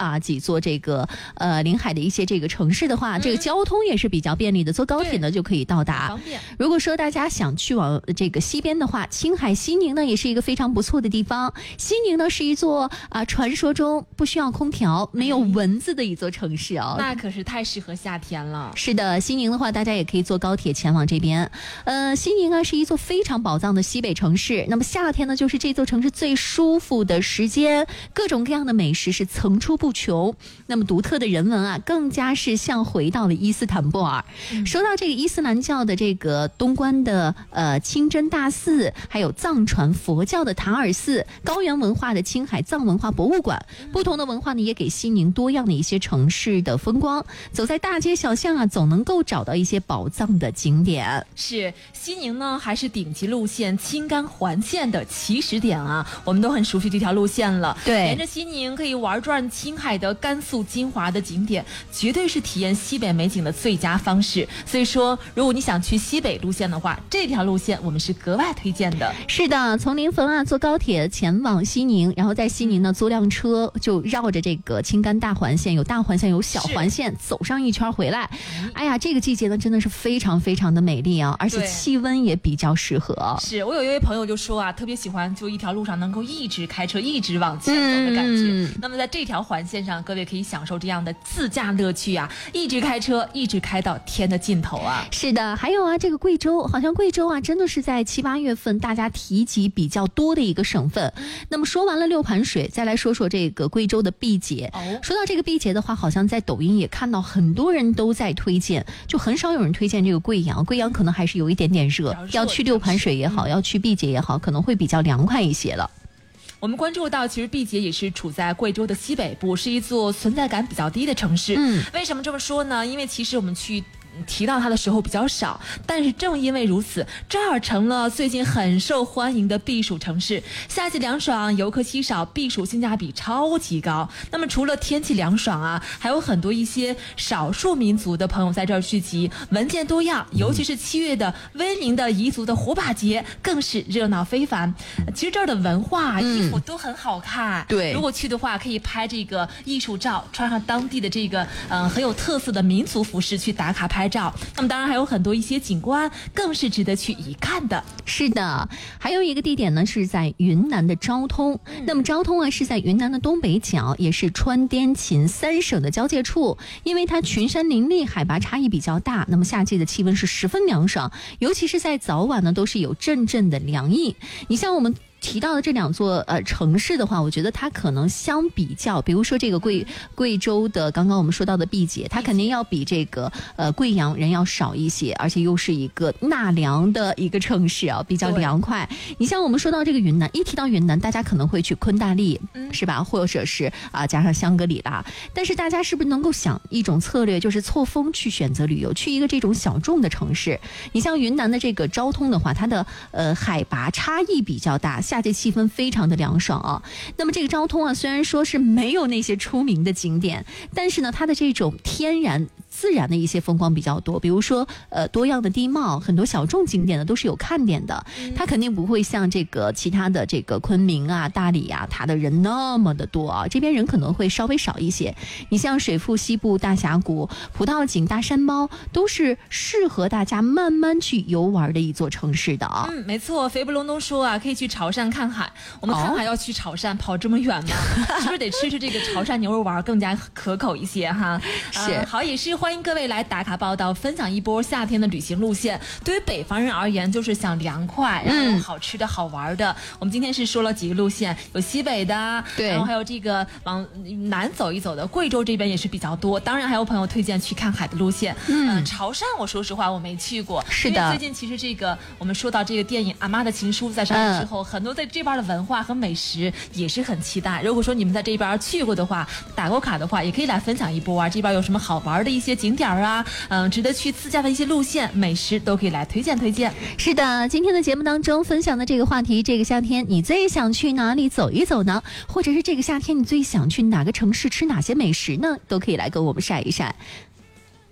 啊几座这个临海的一些这个城市的话，这个交通也是比较便利的，坐高铁呢就可以到达。 方便。 如果说大家想去往这个西边的话，青海西宁呢也是一个非常不错的地方。西宁呢是一座传说中不需要空调、没有蚊子的一座城市哦。 那可是太适合夏天了。 是的，西宁的话，大家也可以坐高铁前往这边。西宁啊是一座非常宝藏的西北城市。那么夏天呢，就是这座城市最舒服的时间，各种各样的美食是层出不穷。那么独特的人文啊，更加是像回到了伊斯坦布尔。说到这个伊斯兰教的这个东关的清真大寺，还有藏传佛教的塔尔寺，高原文化的青海藏文化博物馆，不同的文化呢也给西宁多样的一些城市的风光。走在大街小巷啊，总能够找到一些宝藏的景点。 是西宁呢，还是顶级路线青甘环线的起始点啊？我们都很熟悉这条路线了。 对， 沿着西宁可以玩转青海的甘肃金华的景点，绝对是体验西北美景的最佳方式。所以说，如果你想去西北路线的话，这条路线我们是格外推荐的。 是的，从临汾啊坐高铁前往西宁，然后在西宁呢租辆车，就绕着这个青甘大环线，有大环线有小环线，走上一圈回来。哎呀，这个季节呢真的是非常非常的美丽啊，而且气温也比较适合。 是我有一位朋友就说啊，特别喜欢就一条路上能够一直开车一直往前走的感觉。那么在这条环线上，各位可以享受这样的自驾乐趣啊，一直开车一直开到天的尽头啊。 是的，还有啊，这个贵州，好像贵州啊真的是在7、8月份大家提及比较多的一个省份。那么说完了六盘水，再来说说这个贵州的毕节。说到这个毕节的话，好像在抖音也看到很多人都在推荐，就很少有人推荐这个贵阳。贵阳可能还是有一点点热，要去六盘水也好，要去毕节也好，可能会比较凉快一些了。 我们关注到，其实毕节也是处在贵州的西北部，是一座存在感比较低的城市。为什么这么说呢？因为其实我们去提到它的时候比较少，但是正因为如此，这儿成了最近很受欢迎的避暑城市。夏季凉爽，游客稀少，避暑性价比超级高。那么除了天气凉爽啊，还有很多一些少数民族的朋友在这儿聚集，文件多样，尤其是7月的威宁的彝族的火把节更是热闹非凡。其实这儿的文化衣服都很好看， 对， 如果去的话可以拍这个艺术照，穿上当地的这个很有特色的民族服饰去打卡拍照。那么当然还有很多一些景观更是值得去一看的。 是的，还有一个地点呢是在云南的昭通。那么昭通啊是在云南的东北角，也是川滇秦3省的交界处。因为它群山林立，海拔差异比较大，那么夏季的气温是十分凉爽，尤其是在早晚呢都是有阵阵的凉意。你像我们提到的这两座城市的话，我觉得它可能相比较，比如说这个贵州的刚刚我们说到的毕节，它肯定要比这个贵阳人要少一些，而且又是一个纳凉的一个城市啊，比较凉快。你像我们说到这个云南，一提到云南，大家可能会去昆大丽，是吧？或者是加上香格里拉。但是大家是不是能够想一种策略，就是错峰去选择旅游，去一个这种小众的城市？你像云南的这个昭通的话，它的海拔差异比较大，夏季气氛非常的凉爽啊。那么这个昭通啊，虽然说是没有那些出名的景点，但是呢，它的这种天然自然的一些风光比较多，比如说多样的地貌，很多小众景点呢都是有看点的。它肯定不会像这个其他的这个昆明啊、大理啊，它的人那么的多啊，这边人可能会稍微少一些。你像水库西部大峡谷、葡萄井大山包，都是适合大家慢慢去游玩的一座城市的啊。 没错，肥不隆咚说啊，可以去潮汕看海。我们看海要去潮汕，跑这么远吗？是不是得吃这个潮汕牛肉丸更加可口一些哈？ 是， 好，也是欢迎各位来打卡报道，分享一波夏天的旅行路线。对于北方人而言，就是想凉快，然后有好吃的好玩的。我们今天是说了几个路线，有西北的， 对， 然后还有这个往南走一走的，贵州这边也是比较多。当然还有朋友推荐去看海的路线。潮汕我说实话我没去过， 是的。 因为最近其实这个我们说到这个电影《阿妈的情书》在上映之后，很多在这边的文化和美食也是很期待。如果说你们在这边去过的话，打过卡的话，也可以来分享一波啊。这边有什么好玩的一些景点啊，值得去自驾的一些路线、美食都可以来推荐推荐。 是的，今天的节目当中分享的这个话题，这个夏天你最想去哪里走一走呢？或者是这个夏天你最想去哪个城市吃哪些美食呢？都可以来跟我们晒一晒。